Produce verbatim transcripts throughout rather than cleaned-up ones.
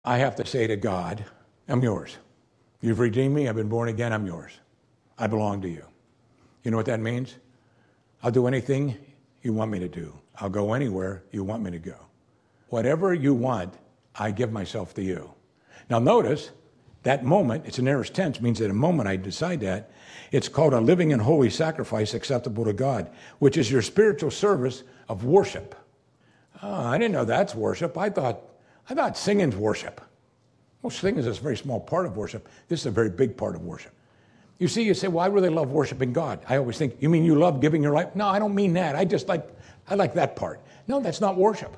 I have to say to God, I'm yours. You've redeemed me. I've been born again. I'm yours. I belong to you. You know what that means? I'll do anything you want me to do. I'll go anywhere you want me to go. Whatever you want, I give myself to you. Now notice, that moment, it's an aorist tense, means that a moment I decide that, it's called a living and holy sacrifice acceptable to God, which is your spiritual service of worship. Oh, I didn't know that's worship. I thought, I thought singing's worship. Well, singing is a very small part of worship. This is a very big part of worship. You see, you say, well, I really love worshiping God. I always think, you mean you love giving your life? No, I don't mean that. I just like, I like that part. No, that's not worship.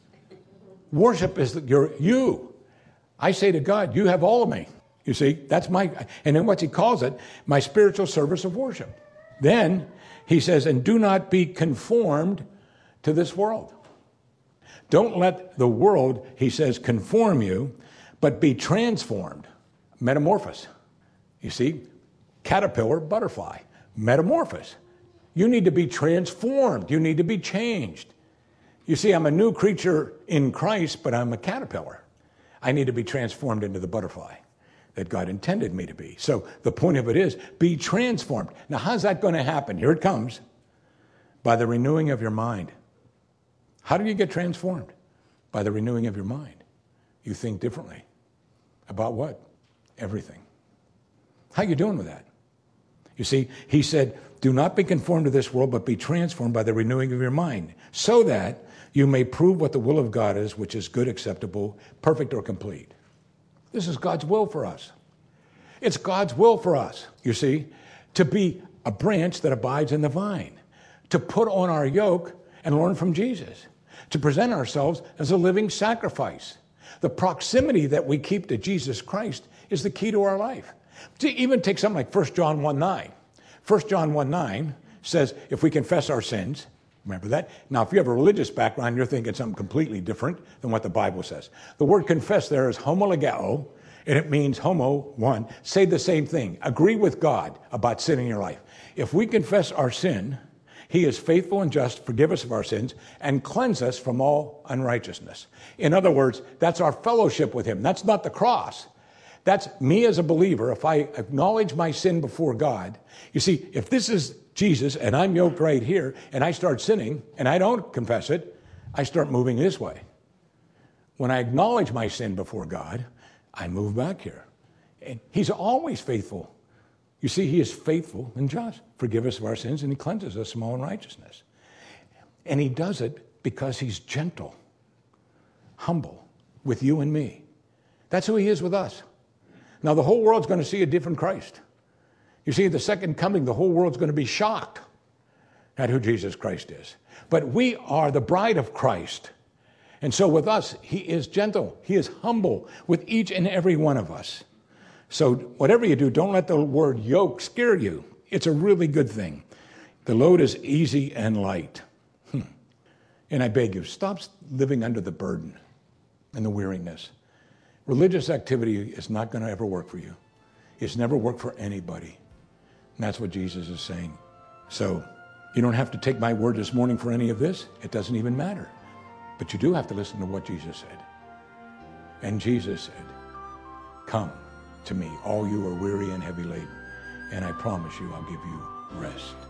Worship is your, you. I say to God, you have all of me. You see, that's my, and then what he calls it, my spiritual service of worship. Then he says, and do not be conformed to this world. Don't let the world, he says, conform you, but be transformed. Metamorphose. You see, caterpillar, butterfly, metamorphose. You need to be transformed. You need to be changed. You see, I'm a new creature in Christ, but I'm a caterpillar. I need to be transformed into the butterfly that God intended me to be. So the point of it is, be transformed. Now, how's that going to happen? Here it comes. By the renewing of your mind. How do you get transformed? By the renewing of your mind. You think differently. About what? Everything. How you doing with that? You see, he said, do not be conformed to this world, but be transformed by the renewing of your mind, so that you may prove what the will of God is, which is good, acceptable, perfect, or complete. This is God's will for us. It's God's will for us, you see, to be a branch that abides in the vine, to put on our yoke and learn from Jesus, to present ourselves as a living sacrifice. The proximity that we keep to Jesus Christ is the key to our life. To even take something like First John one nine. First John one nine says, if we confess our sins, remember that? Now, if you have a religious background, you're thinking something completely different than what the Bible says. The word confess there is homologeo, and it means homo, one, say the same thing. Agree with God about sin in your life. If we confess our sin, he is faithful and just, forgive us of our sins, and cleanse us from all unrighteousness. In other words, that's our fellowship with him. That's not the cross. That's me as a believer. If I acknowledge my sin before God, you see, if this is Jesus and I'm yoked right here and I start sinning and I don't confess it, I start moving this way. When I acknowledge my sin before God, I move back here. And he's always faithful. You see, he is faithful and just. Forgive us of our sins, and he cleanses us from all unrighteousness. And he does it because he's gentle, humble with you and me. That's who he is with us. Now, the whole world's going to see a different Christ. You see, at the second coming, the whole world's going to be shocked at who Jesus Christ is. But we are the bride of Christ. And so with us, he is gentle. He is humble with each and every one of us. So whatever you do, don't let the word yoke scare you. It's a really good thing. The load is easy and light. Hmm. And I beg you, stop living under the burden and the weariness. Religious activity is not going to ever work for you. It's never worked for anybody. And that's what Jesus is saying. So you don't have to take my word this morning for any of this. It doesn't even matter. But you do have to listen to what Jesus said. And Jesus said, come to me, all you are weary and heavy laden, and I promise you I'll give you rest.